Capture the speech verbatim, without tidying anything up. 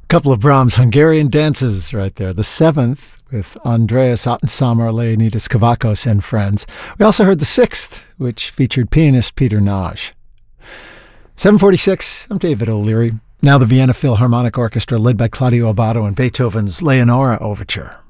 Couple of Brahms Hungarian dances right there. The seventh with Andreas Ottensamer, Leonidas Kavakos and friends. We also heard the sixth, which featured pianist Peter Nagy. seven forty-six, I'm David O'Leary. Now the Vienna Philharmonic Orchestra led by Claudio Abbado and Beethoven's Leonora Overture.